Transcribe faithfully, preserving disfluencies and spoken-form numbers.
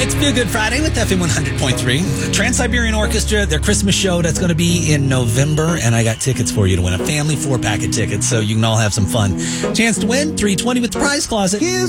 It's Feel Good Friday with F M one hundred point three. Trans-Siberian Orchestra, their Christmas show, that's going to be in November, and I got tickets for you to win, a family four-pack of tickets, so you can all have some fun. Chance to win, three twenty with the prize closet. Here's